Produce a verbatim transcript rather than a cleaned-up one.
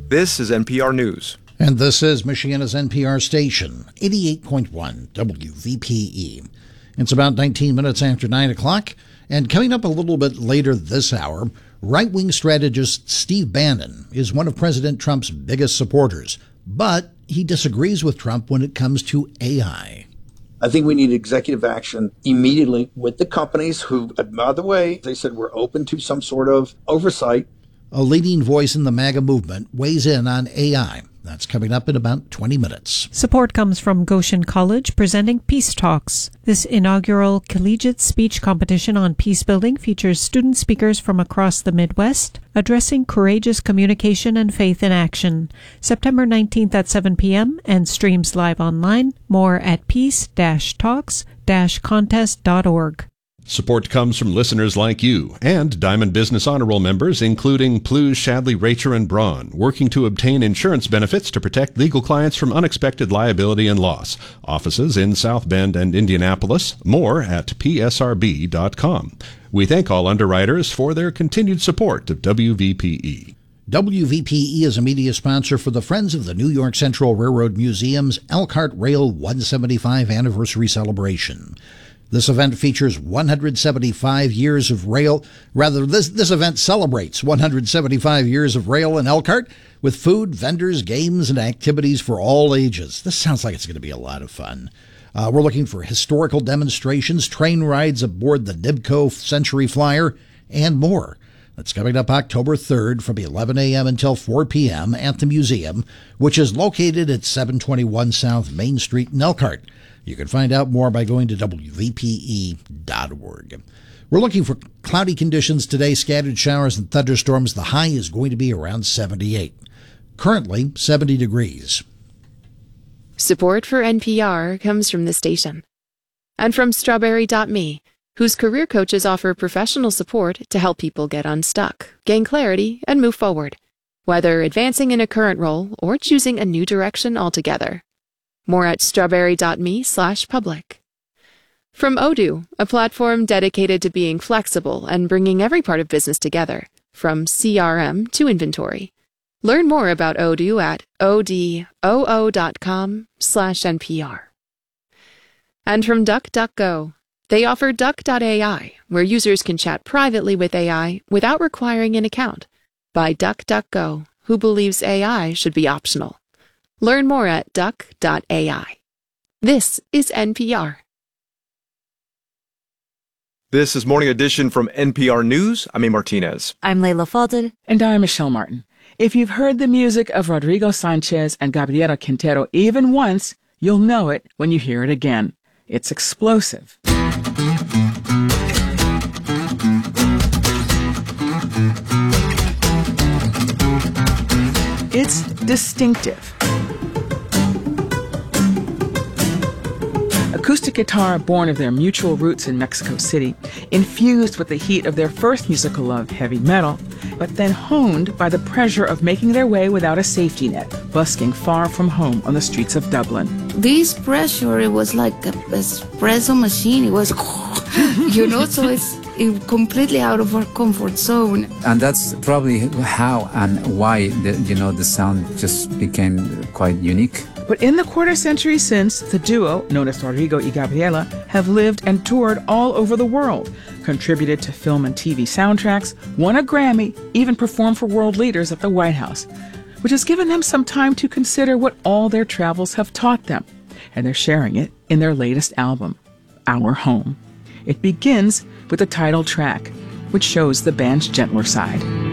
This is N P R News. And this is Michiana's N P R station, eighty-eight point one W V P E. It's about nineteen minutes after nine o'clock, and coming up a little bit later this hour, right-wing strategist Steve Bannon is one of President Trump's biggest supporters, but he disagrees with Trump when it comes to A I. I think we need executive action immediately with the companies who, by the way, they said we're open to some sort of oversight. A leading voice in the MAGA movement weighs in on A I. That's coming up in about twenty minutes. Support comes from Goshen College presenting Peace Talks. This inaugural collegiate speech competition on peace building features student speakers from across the Midwest addressing courageous communication and faith in action. September nineteenth at seven p.m. and streams live online. More at peace dash talks dash contest dot org. Support comes from listeners like you and Diamond Business Honor Roll members, including Plews, Shadley, Racher, and Braun, working to obtain insurance benefits to protect legal clients from unexpected liability and loss. Offices in South Bend and Indianapolis. More at P S R B dot com. We thank all underwriters for their continued support of W V P E. W V P E is a media sponsor for the Friends of the New York Central Railroad Museum's Elkhart Rail one seventy-five anniversary celebration. This event features one hundred seventy-five years of rail. Rather, this, this event celebrates one hundred seventy-five years of rail in Elkhart with food, vendors, games, and activities for all ages. This sounds like it's going to be a lot of fun. Uh, we're looking for historical demonstrations, train rides aboard the Nibco Century Flyer, and more. That's coming up October third from eleven a.m. until four p.m. at the museum, which is located at seven twenty-one South Main Street in Elkhart. You can find out more by going to W V P E dot org. We're looking for cloudy conditions today, scattered showers and thunderstorms. The high is going to be around seventy-eight. Currently, seventy degrees. Support for N P R comes from the station. And from Strawberry dot me, whose career coaches offer professional support to help people get unstuck, gain clarity, and move forward, whether advancing in a current role or choosing a new direction altogether. More at strawberry dot me slash public. From Odoo, a platform dedicated to being flexible and bringing every part of business together, from C R M to inventory. Learn more about Odoo at odoo dot com slash N P R. And from DuckDuckGo, they offer duck dot A I, where users can chat privately with A I without requiring an account, by DuckDuckGo, who believes A I should be optional. Learn more at duck dot A I. This is N P R. This is Morning Edition from N P R News. I'm A. Martinez. I'm Layla Fadel. And I'm Michelle Martin. If you've heard the music of Rodrigo Sanchez and Gabriela Quintero even once, you'll know it when you hear it again. It's explosive. It's distinctive. Acoustic guitar born of their mutual roots in Mexico City, infused with the heat of their first musical love, heavy metal, but then honed by the pressure of making their way without a safety net, busking far from home on the streets of Dublin. This pressure, it was like an espresso machine. It was, you know, so it's it completely out of our comfort zone. And that's probably how and why, the, you know, the sound just became quite unique. But in the quarter century since, the duo, known as Rodrigo y Gabriela, have lived and toured all over the world, contributed to film and T V soundtracks, won a Grammy, even performed for world leaders at the White House, which has given them some time to consider what all their travels have taught them. And they're sharing it in their latest album, Our Home. It begins with the title track, which shows the band's gentler side.